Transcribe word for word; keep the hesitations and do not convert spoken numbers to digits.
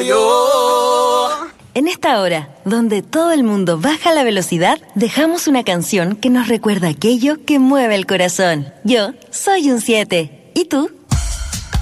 yo. En esta hora, donde todo el mundo baja la velocidad, dejamos una canción que nos recuerda aquello que mueve el corazón. Yo soy un siete. ¿Y tú?